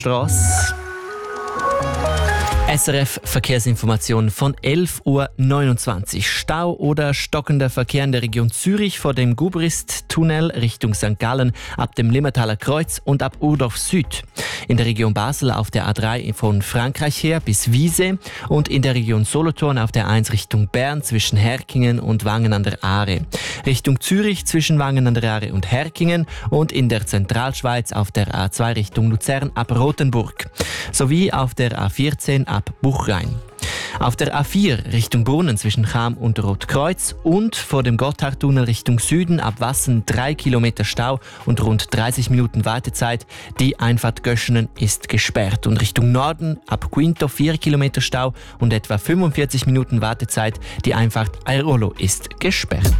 Strasse. SRF Verkehrsinformation von 11:29 Uhr. Stau oder stockender Verkehr in der Region Zürich vor dem Gubrist-Tunnel Richtung St. Gallen ab dem Limmertaler Kreuz und ab Urdorf Süd. In der Region Basel auf der A3 von Frankreich her bis Wiese und in der Region Solothurn auf der 1 Richtung Bern zwischen Herkingen und Wangen an der Aare. Richtung Zürich zwischen Wangen an der Aare und Herkingen und in der Zentralschweiz auf der A2 Richtung Luzern ab Rothenburg. Sowie auf der A14 ab Buchrein. Auf der A4 Richtung Brunnen zwischen Cham und Rotkreuz und vor dem Gotthardtunnel Richtung Süden ab Wassen 3 Kilometer Stau und rund 30 Minuten Wartezeit. Die Einfahrt Göschenen ist gesperrt. Und Richtung Norden ab Quinto 4 Kilometer Stau und etwa 45 Minuten Wartezeit. Die Einfahrt Airolo ist gesperrt.